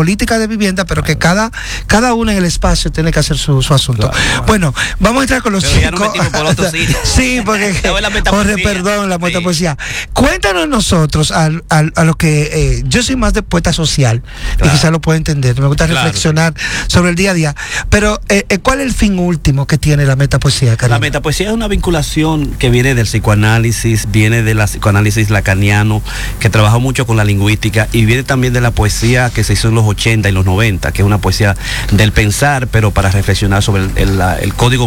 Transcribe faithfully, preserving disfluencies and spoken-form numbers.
política de vivienda, pero que cada, cada uno en el espacio tiene que hacer su, su asunto. Claro. Bueno, vamos a entrar con los pero chicos. Ya no por otro sitio. Sí, porque Jorge, perdón, la metapoesía. Sí. Cuéntanos nosotros a, a, a lo que eh, yo soy más de poeta social, claro. y quizás lo pueda entender. Me gusta claro. reflexionar sobre el día a día. Pero, eh, ¿cuál es el fin último que tiene la metapoesía, Karina? La metapoesía es una vinculación que viene del psicoanálisis, viene del psicoanálisis lacaniano, que trabajó mucho con la lingüística, y viene también de la poesía que se hizo en los ochenta y los noventa, que es una poesía del pensar, pero para reflexionar sobre el, el, el código